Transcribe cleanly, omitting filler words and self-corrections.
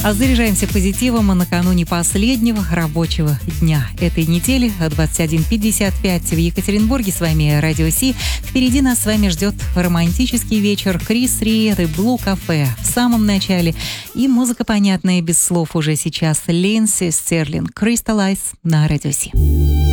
Заряжаемся позитивом накануне последнего рабочего дня этой недели. 21:55 в Екатеринбурге. С вами Радио Си. Впереди нас с вами ждет романтический вечер. Крис Ри, The Blue Cafe в самом начале. И музыка понятная без слов уже сейчас. Линдси Стерлинг, Crystal Eyes на Радио Си.